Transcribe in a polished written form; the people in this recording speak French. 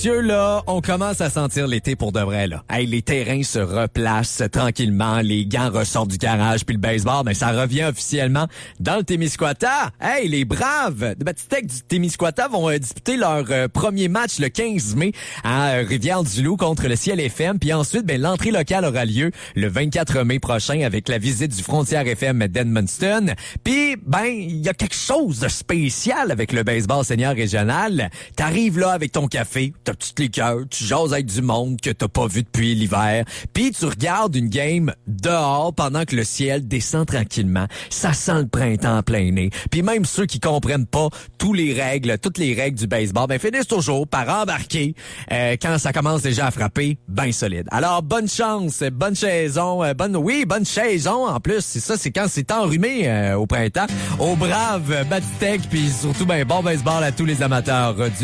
Dieu, là, on commence à sentir l'été pour de vrai, là. Hey, les terrains se replacent tranquillement, les gants ressortent du garage, puis le baseball, ben, ça revient officiellement dans le Témiscouata. Hey, les Braves de Batistec du Témiscouata vont disputer leur premier match le 15 mai à Rivière-du-Loup contre le Ciel FM, puis ensuite, ben, l'entrée locale aura lieu le 24 mai prochain avec la visite du Frontière FM d'Edmundston. Puis, ben, il y a quelque chose de spécial avec le baseball senior régional. T'arrives là avec ton café, t'as toutes les cœurs, tu jases avec du monde que t'as pas vu depuis l'hiver, puis tu regardes une game dehors pendant que le ciel descend tranquillement. Ça sent le printemps en plein nez. Puis même ceux qui comprennent pas toutes les règles du baseball, ben finissent toujours par embarquer quand ça commence déjà à frapper, ben solide. Alors bonne chance, bonne saison, bonne saison en plus. C'est ça, c'est quand c'est enrhumé au printemps. Aux Braves Batistec, puis surtout ben bon baseball à tous les amateurs du